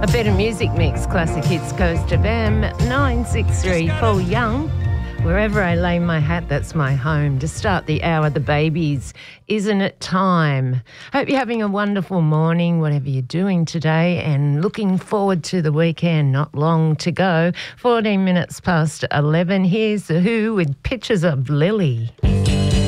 Better Music Mix, Classic Hits Coast FM, 963 Paul Young. Wherever I lay my hat, that's my home. To start the hour, the babies, isn't it time? Hope you're having a wonderful morning, whatever you're doing today, and looking forward to the weekend. Not long to go. 14 minutes past 11. Here's The Who with Pictures of Lily.